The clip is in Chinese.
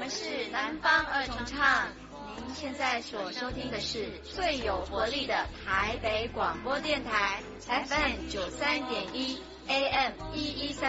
是南方二重唱。您现在所收听的是最有活力的台北广播电台 FM 93.1 AM 113。